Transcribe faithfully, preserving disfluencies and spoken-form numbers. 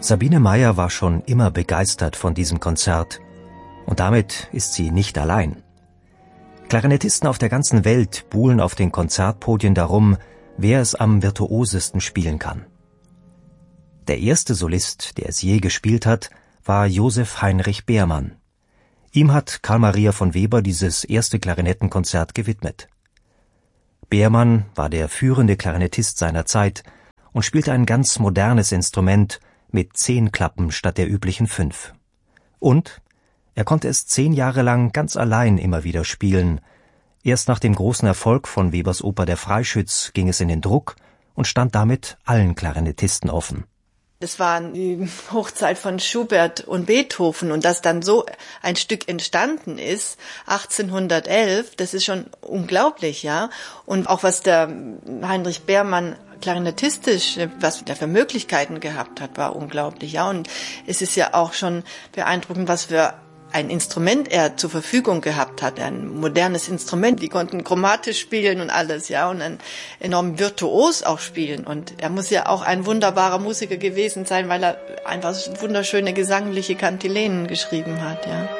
Sabine Meyer war schon immer begeistert von diesem Konzert. Und damit ist sie nicht allein. Klarinettisten auf der ganzen Welt buhlen auf den Konzertpodien darum, wer es am virtuosesten spielen kann. Der erste Solist, der es je gespielt hat, war Joseph Heinrich Behrmann. Ihm hat Carl Maria von Weber dieses erste Klarinettenkonzert gewidmet. Behrmann war der führende Klarinettist seiner Zeit und spielte ein ganz modernes Instrument mit zehn Klappen statt der üblichen fünf. Und er konnte es zehn Jahre lang ganz allein immer wieder spielen. Erst nach dem großen Erfolg von Webers Oper Der Freischütz ging es in den Druck und stand damit allen Klarinettisten offen. Es war die Hochzeit von Schubert und Beethoven und dass dann so ein Stück entstanden ist, achtzehnhundertelf, das ist schon unglaublich, ja. Und auch was der Heinrich Behrmann klarinettistisch, was der für Möglichkeiten gehabt hat, war unglaublich, ja. Und es ist ja auch schon beeindruckend, was für ein Instrument er zur Verfügung gehabt hat, ein modernes Instrument. Die konnten chromatisch spielen und alles, ja, und ein enorm virtuos auch spielen. Und er muss ja auch ein wunderbarer Musiker gewesen sein, weil er einfach wunderschöne gesangliche Kantilenen geschrieben hat, ja.